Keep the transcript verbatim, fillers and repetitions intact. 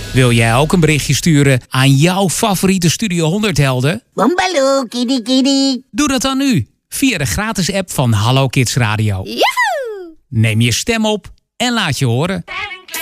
Wil jij ook een berichtje sturen aan jouw favoriete Studio honderd helden? Boombaloo, kitty kitty. Doe dat dan nu, via de gratis app van Hallo Kids Radio. Joehoe! Neem je stem op en laat je horen.